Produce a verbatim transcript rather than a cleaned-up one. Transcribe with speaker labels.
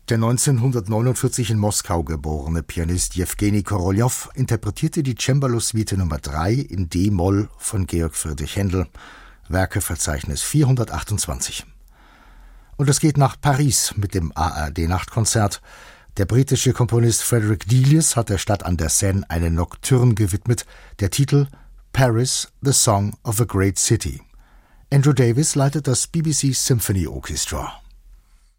Speaker 1: Der neunzehnhundertneunundvierzig in Moskau geborene Pianist Jewgeni Koroljow interpretierte die Cembalo-Suite Nummer drei in D-Moll von Georg Friedrich Händel, Werkeverzeichnis vierhundertachtundzwanzig. Und es geht nach Paris mit dem A R D-Nachtkonzert. Der britische Komponist Frederick Delius hat der Stadt an der Seine eine Nocturne gewidmet. Der Titel Paris, the Song of a Great City. Andrew Davis leitet das B B C Symphony Orchestra.